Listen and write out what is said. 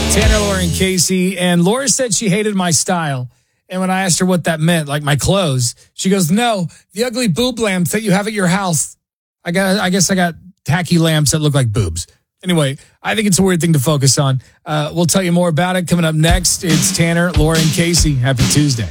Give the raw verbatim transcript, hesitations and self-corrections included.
Tanner, Laura, and Casey. And Laura said she hated my style. And when I asked her what that meant, like my clothes, she goes, no, the ugly boob lamps that you have at your house. I got, I guess I got tacky lamps that look like boobs. Anyway, I think it's a weird thing to focus on. Uh, we'll tell you more about it coming up next. It's Tanner, Laura, and Casey. Happy Tuesday.